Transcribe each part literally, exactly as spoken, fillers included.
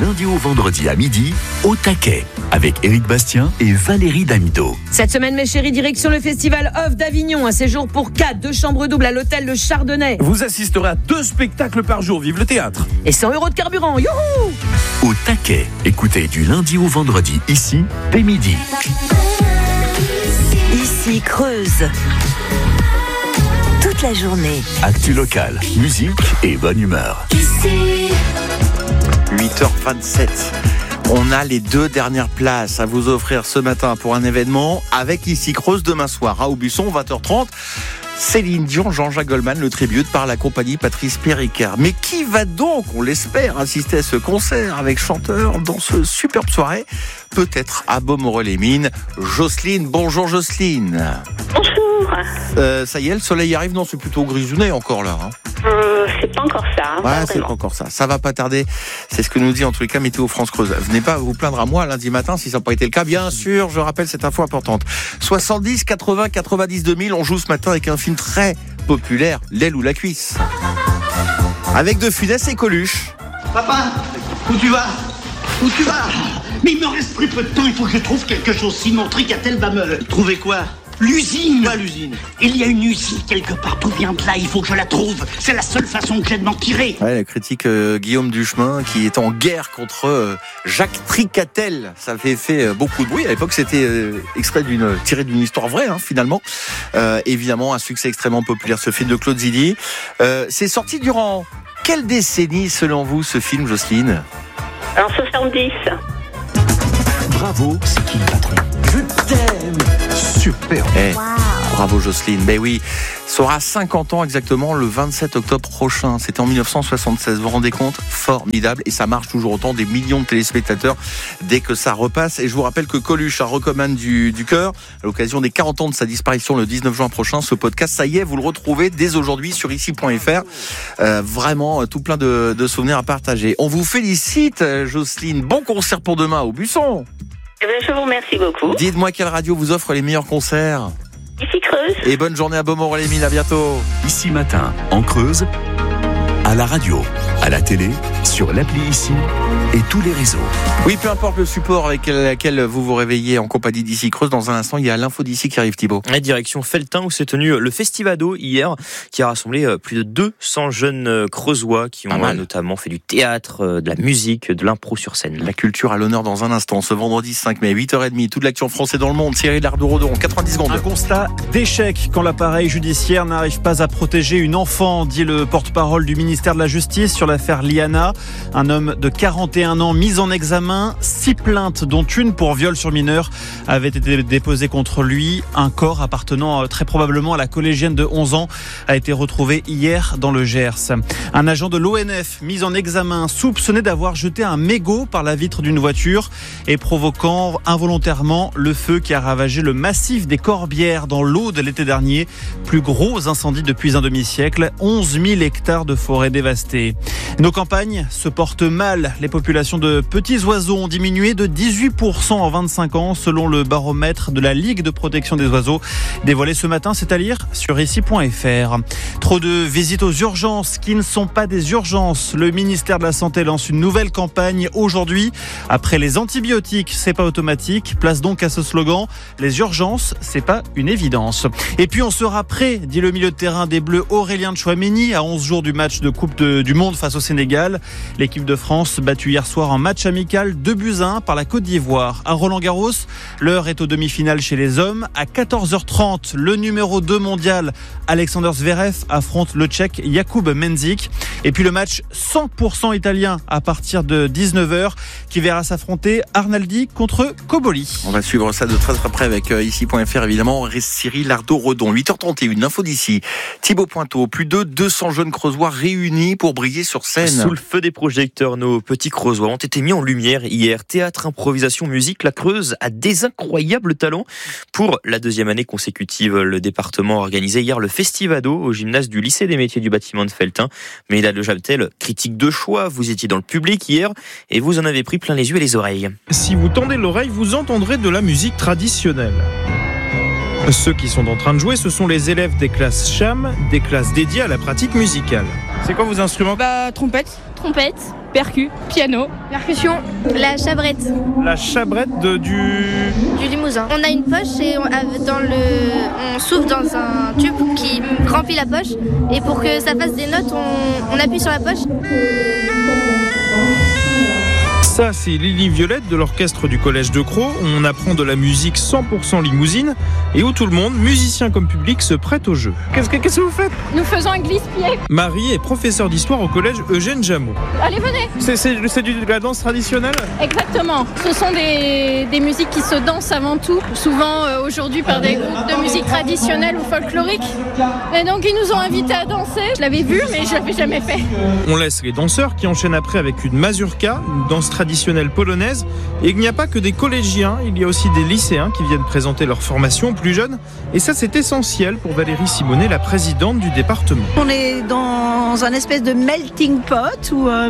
lundi au vendredi à midi, Au Taquet, avec Éric Bastien et Valérie Damido. Cette semaine, mes chéris, direction le festival Off d'Avignon. Un séjour pour quatre, deux chambres doubles à l'hôtel Le Chardonnay. Vous assisterez à deux spectacles par jour. Vive le théâtre. Et cent euros de carburant. Youhou! Au Taquet, écoutez du lundi au vendredi, ici, dès midi. Ici Creuse. Toute la journée. Actu locale, musique et bonne humeur. huit heures vingt-sept. On a les deux dernières places à vous offrir ce matin pour un événement avec Ici Creuse demain soir à Aubusson, vingt heures trente. Céline Dion, Jean-Jacques Goldman, le tribute par la compagnie Patrice Péricard. Mais qui va donc, on l'espère, assister à ce concert avec chanteur dans ce superbe soirée? Peut-être à Beaumont-les-Mines. Jocelyne, bonjour Jocelyne. Bonjour. Euh, ça y est, le soleil arrive? Non, c'est plutôt grisounet encore là. Hein. Euh, c'est pas encore ça. Hein, ouais, c'est pas encore ça. Ça va pas tarder. C'est ce que nous dit en tous les cas Météo France Creuse. Venez pas vous plaindre à moi lundi matin si ça n'a pas été le cas. Bien sûr, je rappelle cette info importante. soixante-dix, quatre-vingts, quatre-vingt-dix, deux mille. On joue ce matin avec un film très populaire, L'aile ou la cuisse. Avec De Funès et Coluche. Papa, où tu vas? Où tu vas? Mais il me reste très peu de temps, il faut que je trouve quelque chose, sinon Tricatel va me... Trouver quoi? L'usine. Quoi, l'usine? Il y a une usine quelque part, tout vient de là, il faut que je la trouve. C'est la seule façon que j'ai de m'en tirer. Ouais, la critique euh, Guillaume Duchemin qui est en guerre contre euh, Jacques Tricatel. Ça fait fait euh, beaucoup de bruit. À l'époque, c'était euh, extrait d'une, tiré d'une histoire vraie, hein, finalement. Euh, évidemment, un succès extrêmement populaire, ce film de Claude Zidi. Euh, c'est sorti durant quelle décennie, selon vous, ce film, Jocelyne? En soixante-dix. Bravo, c'est qui le patron? Je t'aime. Super. Eh, wow. Bravo Jocelyne. Ben oui, ça aura cinquante ans exactement le vingt-sept octobre prochain. C'était en mille neuf cent soixante-seize. Vous vous rendez compte? Formidable. Et ça marche toujours autant, des millions de téléspectateurs dès que ça repasse. Et je vous rappelle que Coluche a recommande du, du cœur à l'occasion des quarante ans de sa disparition le dix-neuf juin prochain. Ce podcast, ça y est, vous le retrouvez dès aujourd'hui sur ici point f r. Euh, vraiment, tout plein de, de souvenirs à partager. On vous félicite, Jocelyne. Bon concert pour demain à Aubusson. Eh bien, je vous remercie beaucoup. Dites-moi quelle radio vous offre les meilleurs concerts. Ici Creuse. Et bonne journée à Beaumont-les-Mines, à bientôt. Ici matin, en Creuse, à la radio, à la télé, sur l'appli Ici et tous les réseaux. Oui, peu importe le support avec lequel vous vous réveillez en compagnie d'Ici Creuse. Dans un instant, il y a l'info d'Ici qui arrive, Thibaut. Et direction Felletin où s'est tenu le Festivado hier, qui a rassemblé plus de deux cents jeunes creusois qui ont notamment fait du théâtre, de la musique, de l'impro sur scène. La culture à l'honneur dans un instant. Ce vendredi cinq mai, huit heures trente, toute l'action française dans le monde. Cyril Lardourodon, quatre-vingt-dix secondes. Un constat d'échec quand l'appareil judiciaire n'arrive pas à protéger une enfant, dit le porte-parole du ministère de la Justice sur l'affaire Liana. Un homme de quarante et un ans mis en examen. Six plaintes, dont une pour viol sur mineur, avaient été déposées contre lui. Un corps appartenant très probablement à la collégienne de onze ans a été retrouvé hier dans le Gers. Un agent de l'O N F mis en examen, soupçonné d'avoir jeté un mégot par la vitre d'une voiture et provoquant involontairement le feu qui a ravagé le massif des Corbières dans l'Aude l'été dernier. Plus gros incendie depuis un demi-siècle. onze mille hectares de forêt dévastés. Nos campagnes se portent mal. Les populations de petits oiseaux ont diminué de dix-huit pour cent en vingt-cinq ans selon le baromètre de la Ligue de protection des oiseaux dévoilé ce matin, c'est à lire sur ici point f r. Trop de visites aux urgences qui ne sont pas des urgences. Le ministère de la Santé lance une nouvelle campagne aujourd'hui. Après les antibiotiques, c'est pas automatique. Place donc à ce slogan, les urgences, c'est pas une évidence. Et puis on sera prêt, dit le milieu de terrain des Bleus Aurélien Tchouaméni, à onze jours du match de Coupe de, du Monde face au Sénégal. L'équipe de France battue hier soir en match amical deux buts à un par la Côte d'Ivoire. À Roland-Garros, l'heure est aux demi-finales chez les hommes. À quatorze heures trente, le numéro deux mondial Alexander Zverev affronte le Tchèque Jakub Mensik. Et puis le match cent pour cent italien à partir de dix-neuf heures qui verra s'affronter Arnaldi contre Koboli. On va suivre ça de très très près avec euh, ici point f r évidemment. Cyril Lardourodon, huit heures trente et une, l'info d'ici. Thibaut Pointeau, plus de deux cents jeunes creusois réunis pour briller sur scène. Sous le feu des projecteurs, nos petits creusois ont été mis en lumière hier. Théâtre, improvisation, musique, la Creuse a des incroyables talents. Pour la deuxième année consécutive, le département a organisé hier le Festivado au gymnase du lycée des métiers du bâtiment de Felletin. Mesdames de Jabtel, critique de choix, vous étiez dans le public hier et vous en avez pris plein les yeux et les oreilles. Si vous tendez l'oreille, vous entendrez de la musique traditionnelle. Ceux qui sont en train de jouer, ce sont les élèves des classes Cham, des classes dédiées à la pratique musicale. C'est quoi vos instruments ? Bah, trompette. Trompette, percu, piano, percussion, la chabrette. La chabrette de, du... Du limousin. On a une poche et on, dans le, on souffle dans un tube qui remplit la poche. Et pour que ça fasse des notes, on, on appuie sur la poche. Ça, c'est Lily Violette de l'orchestre du collège de Crau, où on apprend de la musique cent pour cent limousine et où tout le monde, musiciens comme public, se prête au jeu. Qu'est-ce que, qu'est-ce que vous faites ? Nous faisons un glisse-pied. Marie est professeure d'histoire au collège Eugène Jameau. Allez, venez. C'est, c'est, c'est du, de la danse traditionnelle ? Exactement. Ce sont des, des musiques qui se dansent avant tout, souvent euh, aujourd'hui par des groupes de musique traditionnelle ou folklorique. Et donc, ils nous ont invités à danser. Je l'avais vu, mais je l'avais jamais fait. On laisse les danseurs qui enchaînent après avec une mazurka, une danse traditionnelle traditionnelle polonaise. Et il n'y a pas que des collégiens, il y a aussi des lycéens qui viennent présenter leur formation aux plus jeunes. Et ça, c'est essentiel pour Valérie Simonet, la présidente du département. On est dans un espèce de melting pot où euh,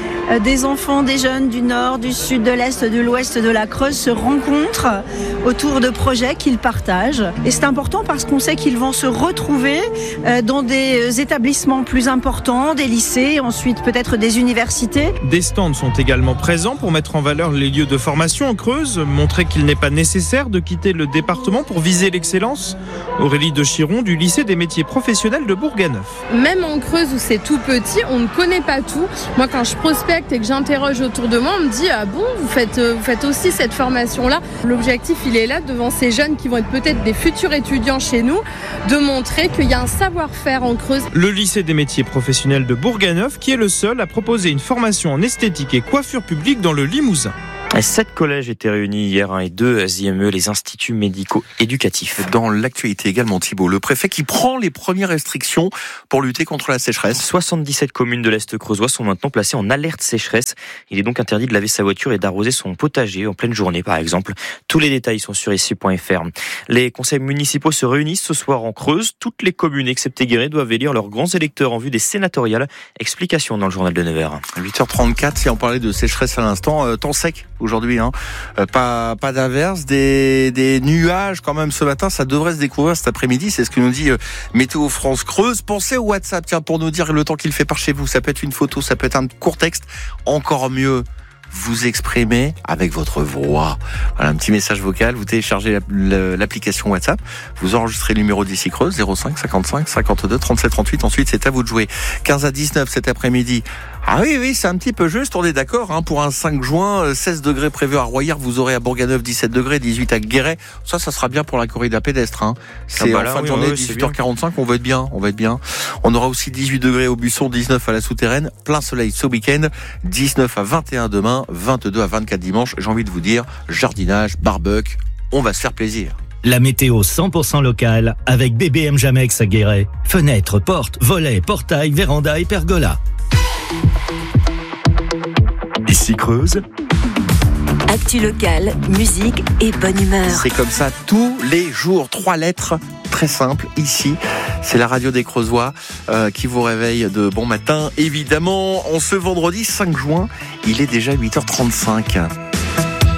des enfants, des jeunes du nord, du sud, de l'est, de l'ouest, de la Creuse se rencontrent autour de projets qu'ils partagent. Et c'est important parce qu'on sait qu'ils vont se retrouver euh, dans des établissements plus importants, des lycées, ensuite peut-être des universités. Des stands sont également présents pour mettre en valeur les lieux de formation en Creuse, montrer qu'il n'est pas nécessaire de quitter le département pour viser l'excellence. Aurélie de Chiron du lycée des métiers professionnels de Bourg-à-Neuf. Même en Creuse où c'est tout petit, on ne connaît pas tout. Moi, quand je prospecte et que j'interroge autour de moi, on me dit « Ah bon, vous faites, vous faites aussi cette formation-là » L'objectif, il est là, devant ces jeunes qui vont être peut-être des futurs étudiants chez nous, de montrer qu'il y a un savoir-faire en Creuse. Le lycée des métiers professionnels de Bourg-à-Neuf, qui est le seul à proposer une formation en esthétique et coiffure publique dans le Limousin. Sept collèges étaient réunis hier hein, et deux I M E, les instituts médico-éducatifs. Dans l'actualité également, Thibault, le préfet qui prend les premières restrictions pour lutter contre la sécheresse. soixante-dix-sept communes de l'Est creusois sont maintenant placées en alerte sécheresse. Il est donc interdit de laver sa voiture et d'arroser son potager en pleine journée, par exemple. Tous les détails sont sur ici point f r. Les conseils municipaux se réunissent ce soir en Creuse. Toutes les communes, excepté Guéret, doivent élire leurs grands électeurs en vue des sénatoriales. Explication dans le journal de neuf heures. huit heures trente-quatre, si on parlait de sécheresse à l'instant, euh, temps sec aujourd'hui, hein. Euh, pas pas d'averse, des des nuages quand même ce matin, ça devrait se découvrir cet après-midi, c'est ce que nous dit euh, Météo France Creuse. Pensez au WhatsApp, tiens, pour nous dire le temps qu'il fait par chez vous. Ça peut être une photo, ça peut être un court texte, encore mieux. Vous exprimez avec votre voix. Voilà, un petit message vocal, vous téléchargez l'application WhatsApp, vous enregistrez le numéro d'ici Creuse, zéro cinq cinquante-cinq cinquante-deux trente-sept trente-huit. Ensuite, c'est à vous de jouer. quinze à dix-neuf cet après-midi. Ah oui, oui, c'est un petit peu juste, on est d'accord, hein, pour un cinq juin, seize degrés prévus à Royères, vous aurez à Bourg-à-Neuf dix-sept degrés, dix-huit à Guéret. Ça, ça sera bien pour la corrida pédestre, hein. C'est ah bah là, en fin oui, de journée, oui, dix-huit heures quarante-cinq, on va être bien, on va être bien. On aura aussi dix-huit degrés au Buisson, dix-neuf à la Souterraine, plein soleil ce week-end, dix-neuf à vingt et un demain, vingt-deux à vingt-quatre dimanche. J'ai envie de vous dire, jardinage, barbecue, on va se faire plaisir. La météo cent pour cent locale avec B B M Jamex à Guéret. Fenêtres, portes, volets, portails, vérandas et pergolas. Ici Creuse. Actu locale, musique et bonne humeur. C'est comme ça tous les jours. Trois lettres très simples ici. C'est la radio des Creusois euh, qui vous réveille de bon matin. Évidemment, en ce vendredi cinq juin, il est déjà huit heures trente-cinq.